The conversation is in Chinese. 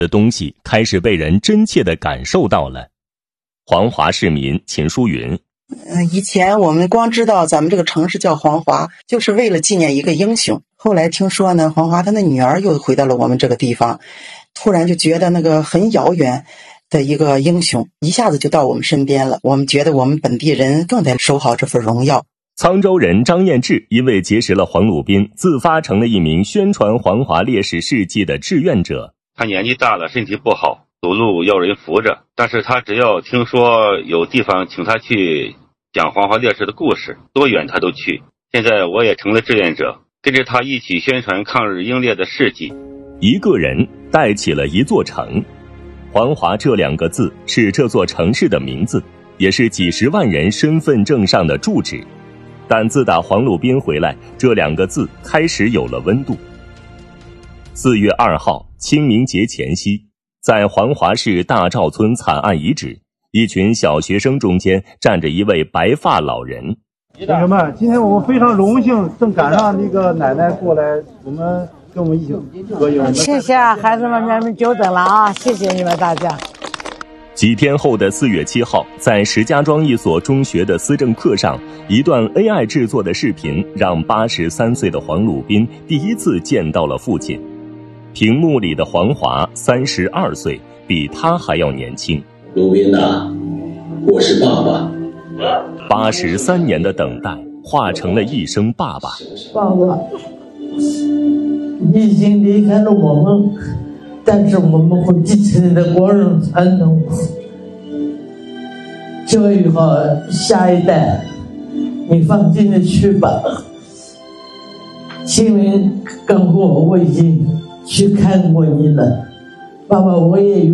的东西开始被人真切地感受到了。黄华市民秦淑云， 以前我们光知道咱们这个城市叫黄华，就是为了纪念一个英雄。后来听说呢，黄华他的女儿又回到了我们这个地方，突然就觉得那个很遥远的一个英雄一下子就到我们身边了，我们觉得我们本地人更得守好这份荣耀。 沧州人张彦志因为结识了黄鲁宾，自发成了一名宣传黄华烈士事迹的志愿者。 他年纪大了，身体不好，走路要人扶着，但是他只要听说有地方请他去讲黄华烈士的故事，多远他都去。现在我也成了志愿者，跟着他一起宣传抗日英烈的事迹。 一个人带起了一座城，黄华这2个字是这座城市的名字，也是几十万人身份证上的住址。但自打黄鲁宾回来，这2个字开始有了温度。4月2号，清明节前夕，在黄华市大赵村惨案遗址，一群小学生中间站着一位白发老人。 同学们，今天我们非常荣幸，正赶上那个奶奶过来，跟我们一起合影。 谢谢孩子们，你们久等了啊！谢谢你们大家。 几天后的4月7号，在石家庄一所中学的思政课上，一段 AI 制作的视频让83岁的黄鲁宾第一次见到了父亲。屏幕里的黄华32岁，比他还要年轻。 鲁宾呐，我是爸爸。 83年的等待化成了一声爸爸。 爸爸，你已经离开了我们，但是我们会继承你的光荣传统，教育好下一代。你放心的去吧。清明刚过，我已经去看过你了，爸爸，我也有